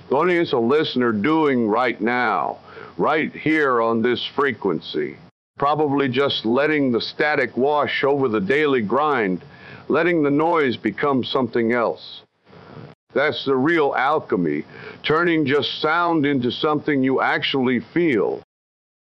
What is a listener doing right now, right here on this frequency? Probably just letting the static wash over the daily grind, letting the noise become something else. That's the real alchemy, turning just sound into something you actually feel.